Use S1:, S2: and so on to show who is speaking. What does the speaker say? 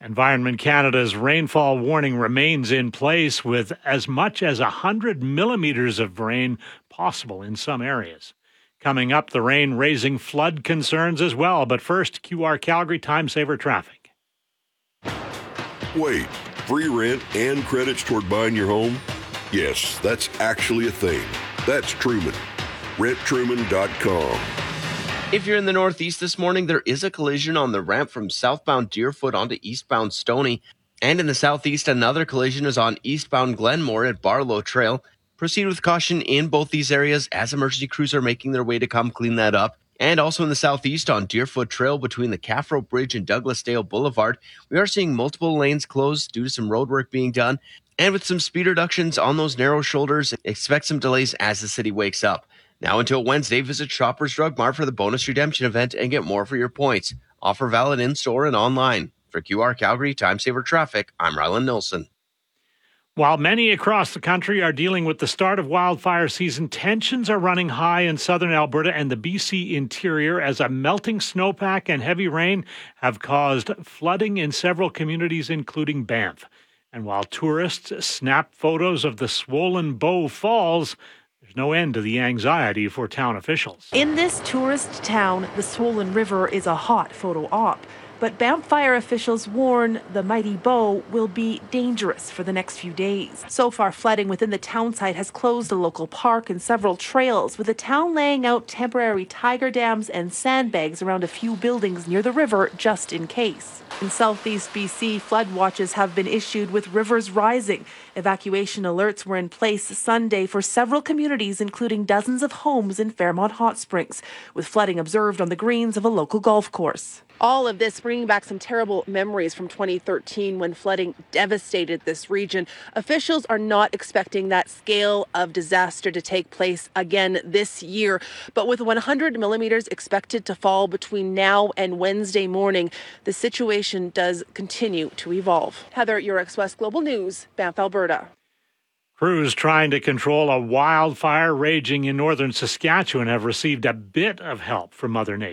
S1: Environment Canada's rainfall warning remains in place with as much as 100 millimeters of rain possible in some areas. Coming up, the rain raising flood concerns as well. But first, QR Calgary Time Saver Traffic.
S2: Wait, free rent and credits toward buying your home? Yes, that's actually a thing. That's Truman. RentTruman.com.
S3: If you're in the Northeast this morning, there is a collision on the ramp from southbound Deerfoot onto eastbound Stony. And in the Southeast, another collision is on eastbound Glenmore at Barlow Trail. Proceed with caution in both these areas as emergency crews are making their way to come clean that up. And also in the Southeast on Deerfoot Trail between the Caffro Bridge and Douglasdale Boulevard, we are seeing multiple lanes closed due to some road work being done. And with some speed reductions on those narrow shoulders, expect some delays as the city wakes up. Now until Wednesday, visit Shoppers Drug Mart for the bonus redemption event and get more for your points. Offer valid in-store and online. For QR Calgary Time Saver Traffic, I'm Rylan Nilsson.
S1: While many across the country are dealing with the start of wildfire season, tensions are running high in southern Alberta and the BC interior as a melting snowpack and heavy rain have caused flooding in several communities, including Banff. And while tourists snap photos of the swollen Bow Falls, there's no end to the anxiety for town officials.
S4: In this tourist town, the swollen river is a hot photo op. But Banff fire officials warn the mighty Bow will be dangerous for the next few days. So far, flooding within the town site has closed a local park and several trails, with the town laying out temporary tiger dams and sandbags around a few buildings near the river just in case. In southeast BC, flood watches have been issued with rivers rising. Evacuation alerts were in place Sunday for several communities, including dozens of homes in Fairmont Hot Springs, with flooding observed on the greens of a local golf course. All of this bringing back some terrible memories from 2013 when flooding devastated this region. Officials are not expecting that scale of disaster to take place again this year. But with 100 millimeters expected to fall between now and Wednesday morning, the situation does continue to evolve. Heather, Urex West Global News, Banff, Alberta.
S1: Crews trying to control a wildfire raging in northern Saskatchewan have received a bit of help from Mother Nature.